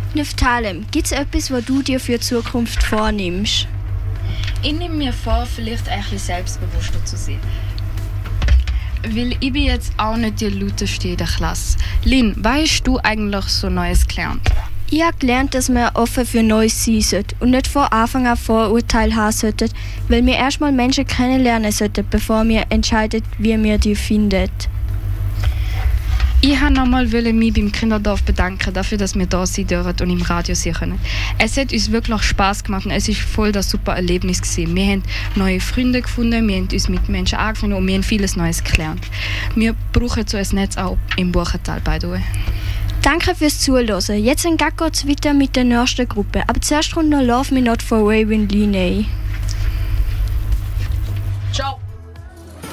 Neftalem, gibt es etwas, was du dir für die Zukunft vornimmst? Ich nehme mir vor, vielleicht ein bisschen selbstbewusster zu sein. Weil ich bin jetzt auch nicht die lauteste in der Klasse. Lynn, was hast du eigentlich so Neues gelernt? Ich habe gelernt, dass wir offen für Neues sein sollten und nicht von Anfang an Vorurteile haben sollten, weil wir erstmal Menschen kennenlernen sollten, bevor wir entscheiden, wie wir die finden. Ich wollte nochmal mich beim Kinderdorf bedanken dafür, dass wir da sein dürfen und im Radio sein können. Es hat uns wirklich Spass gemacht und es war voll das super Erlebnis gewesen. Wir haben neue Freunde gefunden, wir haben uns mit Menschen angefunden und wir haben vieles Neues gelernt. Wir brauchen so ein Netz auch im Buchental, by the way. Danke fürs Zuhören. Jetzt geht es weiter mit der nächsten Gruppe. Aber zuerst kommt noch Love Me Not for Raven Liney.